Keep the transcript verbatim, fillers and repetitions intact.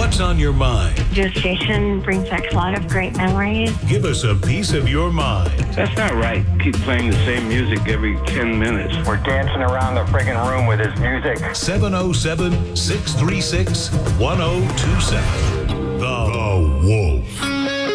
What's on your mind? Your station brings back a lot of great memories. Give us a piece of your mind. That's not right. Keep playing the same music every ten minutes. We're dancing around the friggin' room with his music. seven oh seven, six three six, one oh two seven. The, the Wolf.